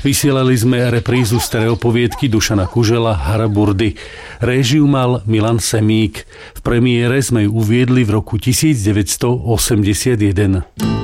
Vysielali sme reprízu stereopoviedky Dušana Kužela Haraburdy. Réžiu mal Milan Semík. V premiére sme ju uviedli v roku 1981.